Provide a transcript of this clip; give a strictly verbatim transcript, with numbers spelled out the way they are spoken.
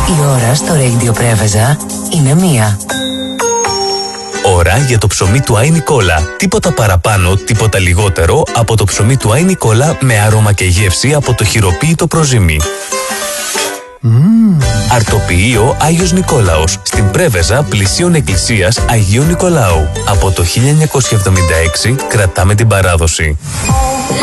Η ώρα στο Radio Πρέβεζα είναι μία. Ώρα για το ψωμί του Άι Νικόλα. Τίποτα παραπάνω, τίποτα λιγότερο από το ψωμί του Άι Νικόλα με άρωμα και γεύση από το χειροποίητο προζύμι. Mm. Αρτοποιείο Άγιος Νικόλαος, στην Πρέβεζα πλησίων εκκλησίας Αγίου Νικολάου. Από το χίλια εννιακόσια εβδομήντα έξι κρατάμε την παράδοση.